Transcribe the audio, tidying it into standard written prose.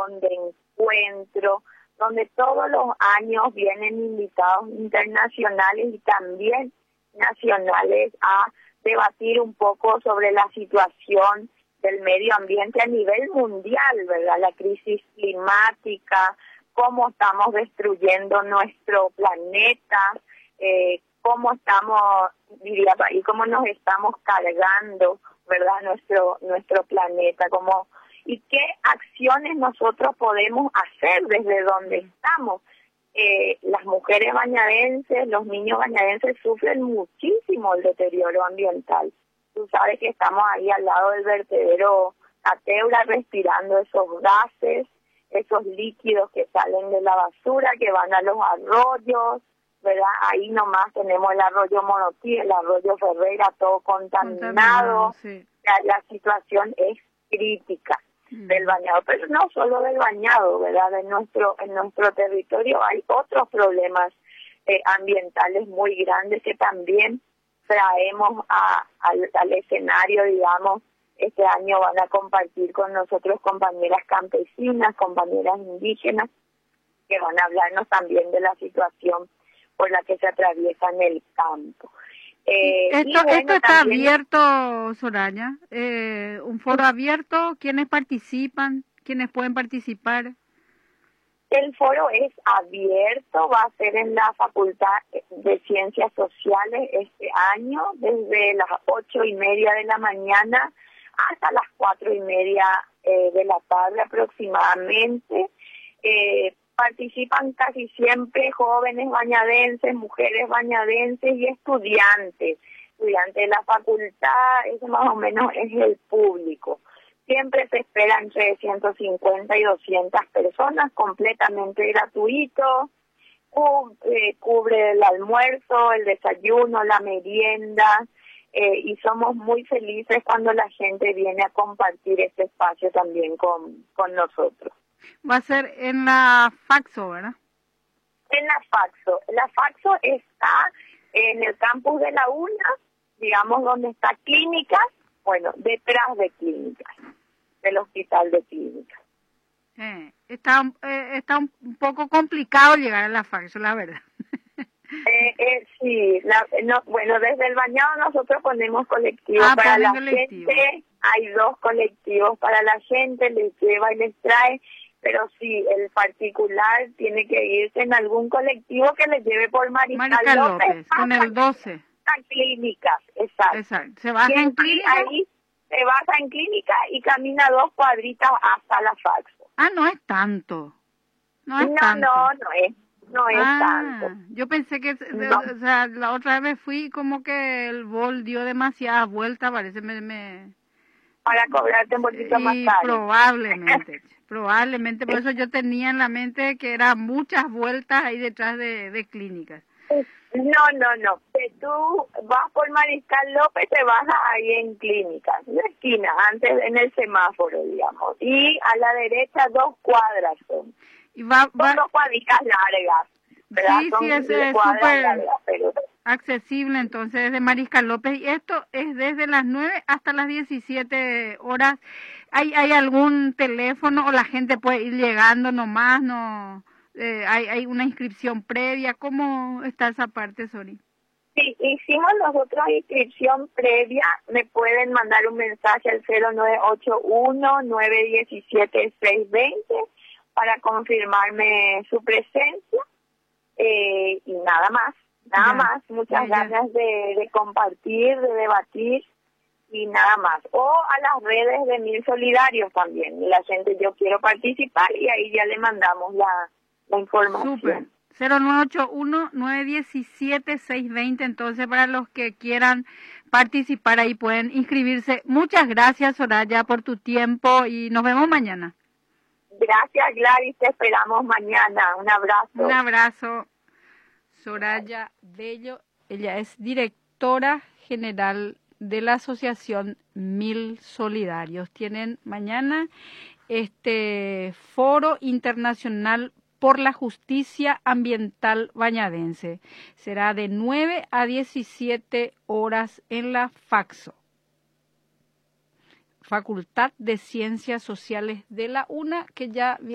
reunión, de encuentro, donde todos los años vienen invitados internacionales y también nacionales a debatir un poco sobre la situación del medio ambiente a nivel mundial, ¿verdad? La crisis climática, cómo estamos destruyendo nuestro planeta, cómo estamos, diría, y cómo nos estamos cargando, ¿verdad? Nuestro planeta, y qué acciones nosotros podemos hacer desde donde estamos. Las mujeres bañadenses, los niños bañadenses sufren muchísimo el deterioro ambiental. Tú sabes que estamos ahí al lado del vertedero Cateura respirando esos gases, esos líquidos que salen de la basura, que van a los arroyos, ¿verdad? Ahí nomás tenemos el arroyo Monotí, el arroyo Ferreira, todo contaminado. Sí. La situación es crítica del bañado, pero no solo del bañado, ¿verdad? En nuestro territorio hay otros problemas ambientales muy grandes que también traemos al escenario, digamos. Este año van a compartir con nosotros compañeras campesinas, compañeras indígenas, que van a hablarnos también de la situación por la que se atraviesa en el campo. Esto está también abierto, Soraya, un foro abierto. ¿Quiénes participan? ¿Quiénes pueden participar? El foro es abierto, va a ser en la Facultad de Ciencias Sociales este año, desde las 8:30 de la mañana hasta las 4:30 de la tarde aproximadamente. Participan casi siempre jóvenes bañadenses, mujeres bañadenses y estudiantes de la facultad. Eso más o menos es el público. Siempre se espera entre 150 y 200 personas, completamente gratuito. Cubre el almuerzo, el desayuno, la merienda, y somos muy felices cuando la gente viene a compartir este espacio también con nosotros. Va a ser en la Faxo, ¿verdad? En la Faxo. La Faxo está en el campus de la UNA, digamos donde está Clínicas, bueno, detrás de Clínicas, del Hospital de Clínicas. Está un poco complicado llegar a la Faxo, la verdad. Sí, bueno, desde el bañado nosotros ponemos colectivos para la gente, hay 2 colectivos para la gente, les lleva y les trae, pero sí, el particular tiene que irse en algún colectivo que les lleve por Mariscal López con el 12. A Clínicas, exacto. ¿Se baja en Clínica? Ahí se baja en Clínica y camina 2 cuadritas hasta la Faxo. No es tanto. No es tanto. Yo pensé que, o sea, la otra vez fui como que el bol dio demasiadas vueltas, parece para cobrarte un poquito más caro. Probablemente, por eso yo tenía en la mente que eran muchas vueltas ahí detrás de Clínicas. No. Tú vas por Mariscal López, te vas ahí en Clínicas, en la esquina, antes en el semáforo, digamos. Y a la derecha 2 cuadras son. Son 2 cuadritas largas, ¿verdad? Sí, es súper accesible, entonces, desde Mariscal López. Y esto es desde las 9 hasta las 17 horas. ¿Hay algún teléfono o la gente puede ir llegando nomás? ¿No? ¿Hay una inscripción previa? ¿Cómo está esa parte, Sori? Sí, hicimos nosotros inscripción previa. Me pueden mandar un mensaje al 0981-917-620 para confirmarme su presencia. Y nada más. Muchas ganas de compartir, de debatir y nada más. O a las redes de Mil Solidarios también. La gente, yo quiero participar y ahí ya le mandamos la información. Súper. 0981-917-620, entonces para los que quieran participar ahí pueden inscribirse. Muchas gracias, Soraya, por tu tiempo y nos vemos mañana. Gracias, Gladys, te esperamos mañana. Un abrazo. Un abrazo. Soraya Bello, ella es directora general de la asociación Mil Solidarios. Tienen mañana este foro internacional por la justicia ambiental bañadense. Será de 9 a 17 horas en la Faxo, Facultad de Ciencias Sociales de la UNA, que ya